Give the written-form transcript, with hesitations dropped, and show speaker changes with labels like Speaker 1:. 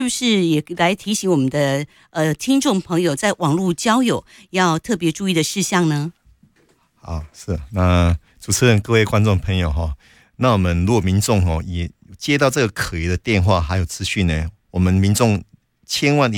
Speaker 1: 是不是也来提醒我们的听众朋友，在网络交友要特别注意的事项呢？
Speaker 2: 好，是那主持人、各位观众朋友哈，那我们如果民众也接到这个可疑的电话还有资讯呢，我们民众千万